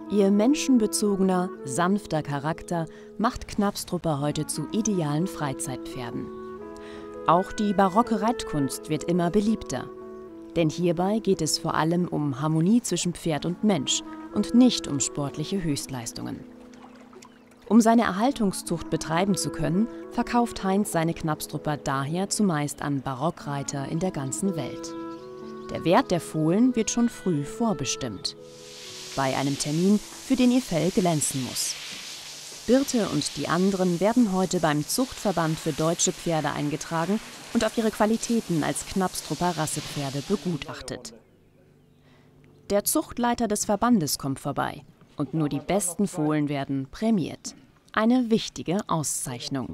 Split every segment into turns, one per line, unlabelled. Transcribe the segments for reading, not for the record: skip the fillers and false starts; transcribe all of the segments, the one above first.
Ihr menschenbezogener, sanfter Charakter macht Knabstrupper heute zu idealen Freizeitpferden. Auch die barocke Reitkunst wird immer beliebter. Denn hierbei geht es vor allem um Harmonie zwischen Pferd und Mensch und nicht um sportliche Höchstleistungen. Um seine Erhaltungszucht betreiben zu können, verkauft Heinz seine Knabstrupper daher zumeist an Barockreiter in der ganzen Welt. Der Wert der Fohlen wird schon früh vorbestimmt. Bei einem Termin, für den ihr Fell glänzen muss. Birte und die anderen werden heute beim Zuchtverband für deutsche Pferde eingetragen und auf ihre Qualitäten als Knabstrupper Rassepferde begutachtet. Der Zuchtleiter des Verbandes kommt vorbei und nur die besten Fohlen werden prämiert. Eine wichtige Auszeichnung.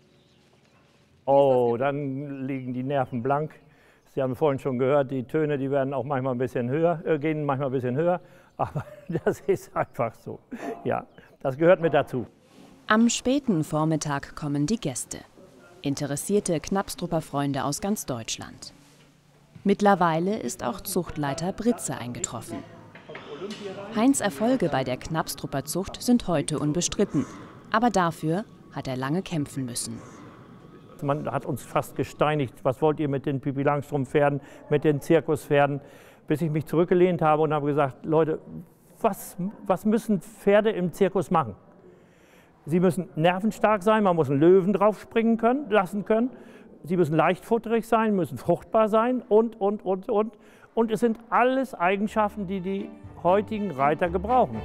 Oh, dann liegen die Nerven blank. Sie haben vorhin schon gehört, die Töne, die werden auch manchmal ein bisschen höher, gehen manchmal ein bisschen höher. Aber das ist einfach so. Ja, das gehört mit dazu.
Am späten Vormittag kommen die Gäste. Interessierte Knabstrupper-Freunde aus ganz Deutschland. Mittlerweile ist auch Zuchtleiter Britze eingetroffen. Heinz' Erfolge bei der Knabstrupper-Zucht sind heute unbestritten. Aber dafür hat er lange kämpfen müssen.
Man hat uns fast gesteinigt, was wollt ihr mit den Pippi Langstrumpf-Pferden, mit den Zirkuspferden, bis ich mich zurückgelehnt habe und habe gesagt, Leute, was müssen Pferde im Zirkus machen? Sie müssen nervenstark sein, man muss einen Löwen draufspringen lassen können. Sie müssen leichtfutterig sein, müssen fruchtbar sein und. Und es sind alles Eigenschaften, die die heutigen Reiter gebrauchen.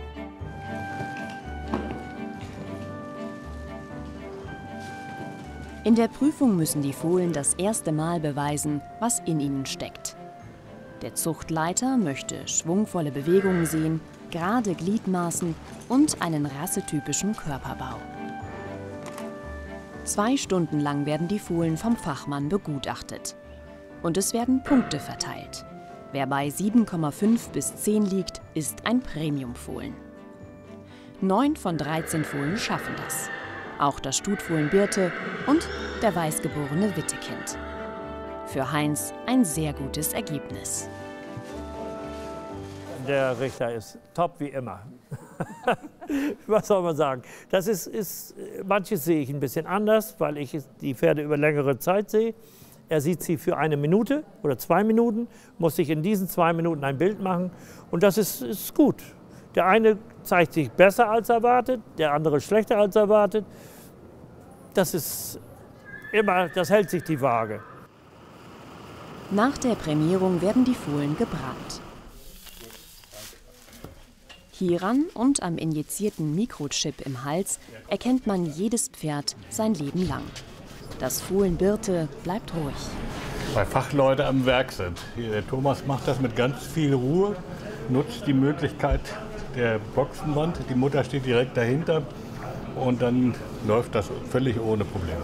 In der Prüfung müssen die Fohlen das erste Mal beweisen, was in ihnen steckt. Der Zuchtleiter möchte schwungvolle Bewegungen sehen, gerade Gliedmaßen und einen rassetypischen Körperbau. 2 Stunden lang werden die Fohlen vom Fachmann begutachtet. Und es werden Punkte verteilt. Wer bei 7,5 bis 10 liegt, ist ein Premiumfohlen. 9 von 13 Fohlen schaffen das. Auch das Stutfohlen Birte und der weißgeborene Wittekind. Für Heinz ein sehr gutes Ergebnis.
Der Richter ist top wie immer. Was soll man sagen? Das manches sehe ich ein bisschen anders, weil ich die Pferde über längere Zeit sehe. Er sieht sie für 1 Minute oder 2 Minuten, muss sich in diesen 2 Minuten ein Bild machen und das ist gut. Der eine zeigt sich besser als erwartet, der andere schlechter als erwartet. Das hält sich die Waage.
Nach der Prämierung werden die Fohlen gebrannt. Hieran und am injizierten Mikrochip im Hals erkennt man jedes Pferd sein Leben lang. Das Fohlen Birte bleibt ruhig.
Weil Fachleute am Werk sind. Der Thomas macht das mit ganz viel Ruhe, nutzt die Möglichkeit der Boxenwand. Die Mutter steht direkt dahinter und dann läuft das völlig ohne Probleme.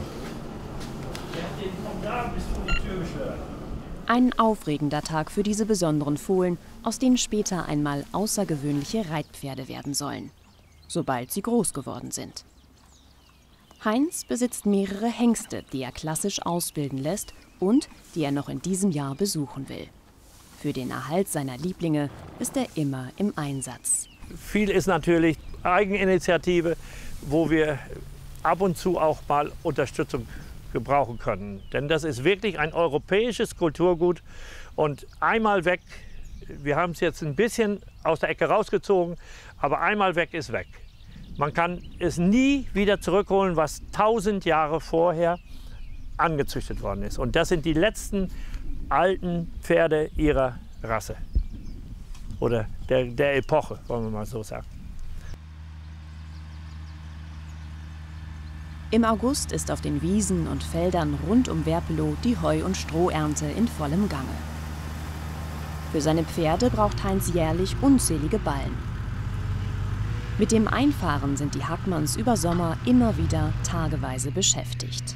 Ein aufregender Tag für diese besonderen Fohlen, aus denen später einmal außergewöhnliche Reitpferde werden sollen, sobald sie groß geworden sind. Heinz besitzt mehrere Hengste, die er klassisch ausbilden lässt und die er noch in diesem Jahr besuchen will. Für den Erhalt seiner Lieblinge ist er immer im Einsatz.
Viel ist natürlich Eigeninitiative, wo wir ab und zu auch mal Unterstützung gebrauchen können. Denn das ist wirklich ein europäisches Kulturgut und einmal weg, wir haben es jetzt ein bisschen aus der Ecke rausgezogen, aber einmal weg ist weg. Man kann es nie wieder zurückholen, was 1000 Jahre vorher angezüchtet worden ist. Und das sind die letzten alten Pferde ihrer Rasse oder der Epoche, wollen wir mal so sagen.
Im August ist auf den Wiesen und Feldern rund um Werpelow die Heu- und Strohernte in vollem Gange. Für seine Pferde braucht Heinz jährlich unzählige Ballen. Mit dem Einfahren sind die Hackmanns über Sommer immer wieder tageweise beschäftigt.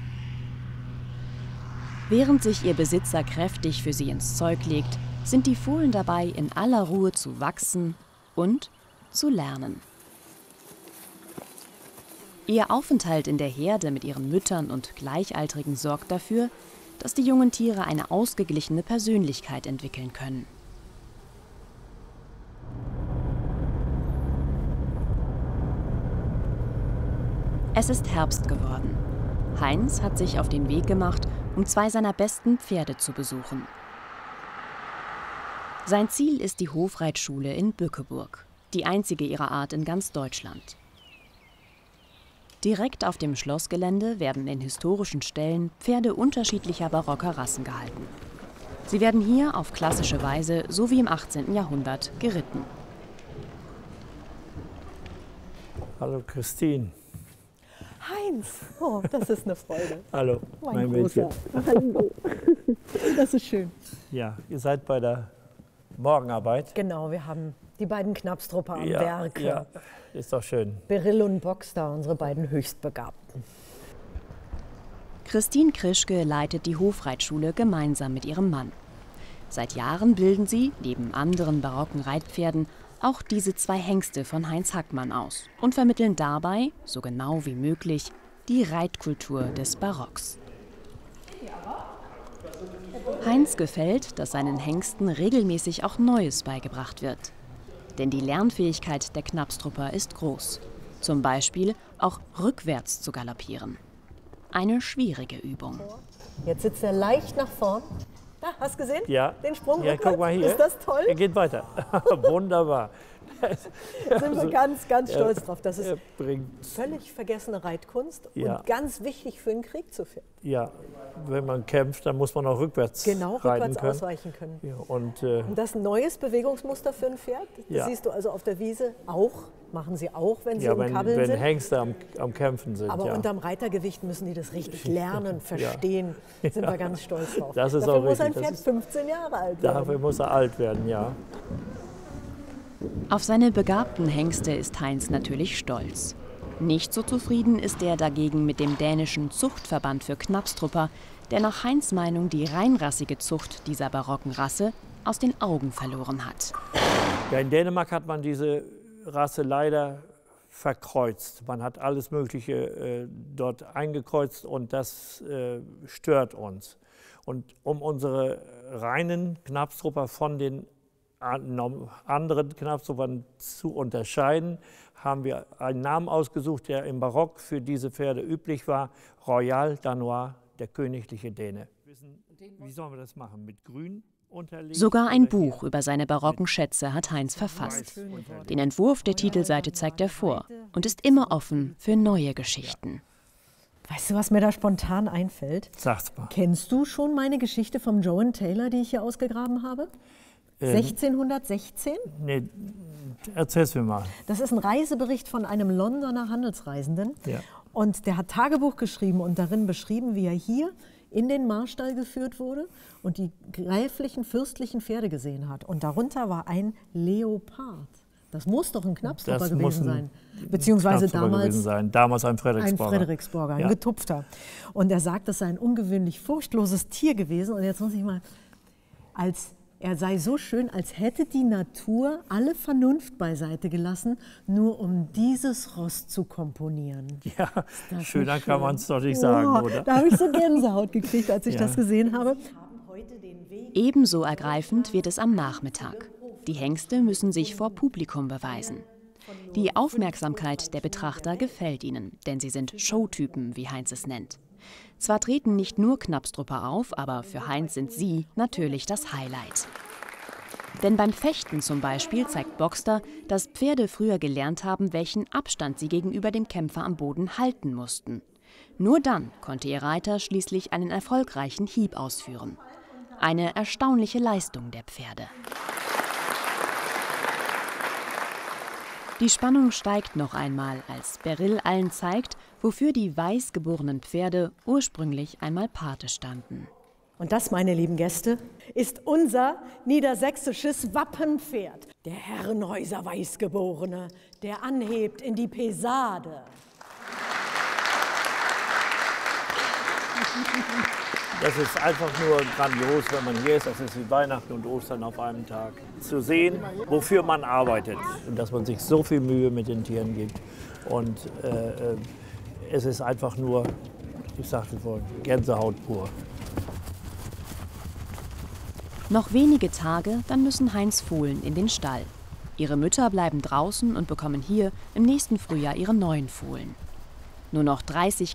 Während sich ihr Besitzer kräftig für sie ins Zeug legt, sind die Fohlen dabei, in aller Ruhe zu wachsen und zu lernen. Ihr Aufenthalt in der Herde mit ihren Müttern und Gleichaltrigen sorgt dafür, dass die jungen Tiere eine ausgeglichene Persönlichkeit entwickeln können. Es ist Herbst geworden. Heinz hat sich auf den Weg gemacht, um 2 seiner besten Pferde zu besuchen. Sein Ziel ist die Hofreitschule in Bückeburg, die einzige ihrer Art in ganz Deutschland. Direkt auf dem Schlossgelände werden in historischen Ställen Pferde unterschiedlicher barocker Rassen gehalten. Sie werden hier auf klassische Weise, so wie im 18. Jahrhundert, geritten.
Hallo Christine.
Heinz, oh, das ist eine Freude.
Hallo,
mein Großer.
Mädchen.
Das ist schön.
Ja, ihr seid bei der Morgenarbeit.
Genau, wir haben die beiden Knapstrupper am
Ja,
Werk.
ja, ist doch schön.
Beryl und Boxster, unsere beiden Höchstbegabten.
Christine Krischke leitet die Hofreitschule gemeinsam mit ihrem Mann. Seit Jahren bilden sie, neben anderen barocken Reitpferden, auch diese 2 Hengste von Heinz Hackmann aus und vermitteln dabei, so genau wie möglich, die Reitkultur des Barocks. Heinz gefällt, dass seinen Hengsten regelmäßig auch Neues beigebracht wird. Denn die Lernfähigkeit der Knapstrupper ist groß. Zum Beispiel auch rückwärts zu galoppieren. Eine schwierige Übung.
Jetzt sitzt er leicht nach vorn. Da, hast du gesehen?
Ja.
Den Sprung
Ja,
rückwärts.
guck mal hier.
Ist das toll?
Er geht weiter. Wunderbar.
Da sind wir ganz, ganz stolz drauf. Das ist
Er bringt,
völlig vergessene Reitkunst
Ja.
und ganz wichtig für den Krieg zu führen.
ja, wenn man kämpft, dann muss man auch rückwärts
Genau,
reiten
rückwärts
können.
ausweichen können.
Ja, und
Und das ist ein neues Bewegungsmuster für ein Pferd. Das
Ja.
siehst du also auf der Wiese auch. Machen sie auch, wenn sie
ja,
im
wenn
Kabbeln sind.
Hengste am Kämpfen sind.
Aber
ja.
unterm Reitergewicht müssen die das richtig lernen, verstehen. Sind wir ganz stolz drauf.
Das ist
Dafür
auch
muss ein
richtig.
Pferd
Das ist-
15 Jahre alt werden.
Dafür muss er alt werden, ja.
Auf seine begabten Hengste ist Heinz natürlich stolz. Nicht so zufrieden ist er dagegen mit dem dänischen Zuchtverband für Knapstrupper, der nach Heinz' Meinung die reinrassige Zucht dieser barocken Rasse aus den Augen verloren hat.
Ja, in Dänemark hat man diese Rasse leider verkreuzt. Man hat alles Mögliche dort eingekreuzt und das stört uns. Und um unsere reinen Knapstrupper von den anderen Knapstruppern zu unterscheiden, haben wir einen Namen ausgesucht, der im Barock für diese Pferde üblich war: Royal Danois, der königliche Däne. Wie sollen wir das machen? Mit Grün unterlegt?
Sogar ein
oder
Buch über seine barocken Schätze hat Heinz verfasst. Den Entwurf der Titelseite zeigt er vor und ist immer offen für neue Geschichten.
Weißt du, was mir da spontan einfällt?
Sag's mal.
Kennst du schon meine Geschichte vom Joan Taylor, die ich hier ausgegraben habe? 1616?
Nee, erzähl's mir mal.
Das ist ein Reisebericht von einem Londoner Handelsreisenden.
Ja.
Und der hat Tagebuch geschrieben und darin beschrieben, wie er hier in den Marstall geführt wurde und die gräflichen, fürstlichen Pferde gesehen hat. Und darunter war ein Leopard. Das muss doch ein Knapstrupper
Das muss
gewesen
ein
sein. Beziehungsweise
Knapstrupper gewesen sein. Damals ein
ein
Fredericksborger.
Fredericksborger, ein
Ja.
getupfter. Und er sagt, das sei ein ungewöhnlich furchtloses Tier gewesen. Und jetzt muss ich mal, er sei so schön, als hätte die Natur alle Vernunft beiseite gelassen, nur um dieses Ross zu komponieren.
Ja,
Das
schöner
ist
kann
schön.
man es doch nicht sagen,
Oh,
oder?
Da habe ich so Gänsehaut gekriegt, als ich
Ja.
das gesehen habe.
Ebenso ergreifend wird es am Nachmittag. Die Hengste müssen sich vor Publikum beweisen. Die Aufmerksamkeit der Betrachter gefällt ihnen, denn sie sind Showtypen, wie Heinz es nennt. Zwar treten nicht nur Knapstrupper auf, aber für Heinz sind sie natürlich das Highlight. Denn beim Fechten zum Beispiel zeigt Boxster, dass Pferde früher gelernt haben, welchen Abstand sie gegenüber dem Kämpfer am Boden halten mussten. Nur dann konnte ihr Reiter schließlich einen erfolgreichen Hieb ausführen. Eine erstaunliche Leistung der Pferde. Die Spannung steigt noch einmal, als Beryl allen zeigt, wofür die weiß geborenen Pferde ursprünglich einmal Pate standen.
Und das, meine lieben Gäste, ist unser niedersächsisches Wappenpferd. Der Herrenhäuser Weißgeborene, der anhebt in die Pesade.
Das ist einfach nur grandios, wenn man hier ist. Das ist wie Weihnachten und Ostern auf einem Tag. Zu sehen, wofür man arbeitet und dass man sich so viel Mühe mit den Tieren gibt. Und es ist einfach nur, ich sagte vorhin, Gänsehaut pur.
Noch wenige Tage, dann müssen Heinz Fohlen in den Stall. Ihre Mütter bleiben draußen und bekommen hier im nächsten Frühjahr ihre neuen Fohlen. Nur noch 30